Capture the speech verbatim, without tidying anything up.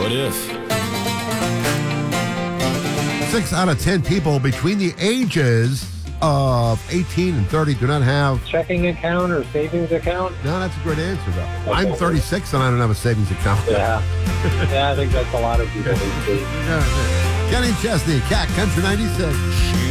What if? Six out of ten people between the ages of eighteen and thirty do not have... Checking account or savings account? No, that's a good answer, though. Okay. I'm thirty-six and I don't have a savings account. Yeah. Yeah, I think that's a lot of people these days. Kenny Chesney, Cat Country ninety-six.